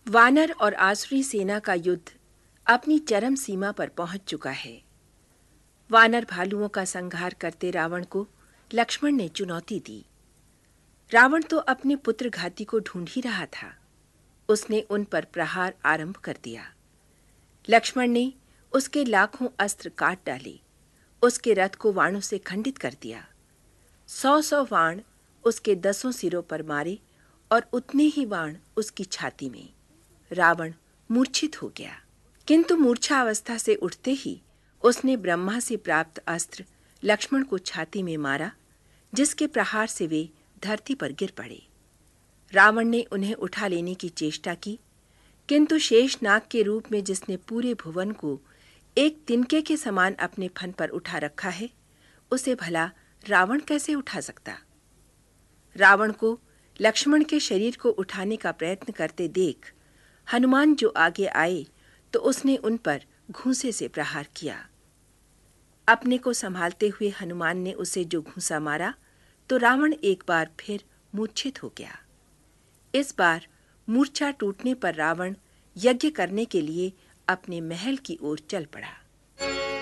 वानर और आसुरी सेना का युद्ध अपनी चरम सीमा पर पहुंच चुका है। वानर भालुओं का संहार करते रावण को लक्ष्मण ने चुनौती दी। रावण तो अपने पुत्र घाती को ढूंढ ही रहा था। उसने उन पर प्रहार आरंभ कर दिया। लक्ष्मण ने उसके लाखों अस्त्र काट डाले, उसके रथ को वाणों से खंडित कर दिया। 100-100 वाण उसके 10 सिरों पर मारे और उतने ही वाण उसकी छाती में। रावण मूर्छित हो गया, किंतु मूर्छा अवस्था से उठते ही उसने ब्रह्मा से प्राप्त अस्त्र लक्ष्मण को छाती में मारा, जिसके प्रहार से वे धरती पर गिर पड़े। रावण ने उन्हें उठा लेने की चेष्टा की, किंतु शेषनाग के रूप में जिसने पूरे भुवन को एक तिनके के समान अपने फन पर उठा रखा है, उसे भला रावण कैसे उठा सकता। रावण को लक्ष्मण के शरीर को उठाने का प्रयत्न करते देख हनुमान जो आगे आए तो उसने उन पर घूंसे से प्रहार किया। अपने को संभालते हुए हनुमान ने उसे जो घूंसा मारा तो रावण एक बार फिर मूर्छित हो गया। इस बार मूर्छा टूटने पर रावण यज्ञ करने के लिए अपने महल की ओर चल पड़ा।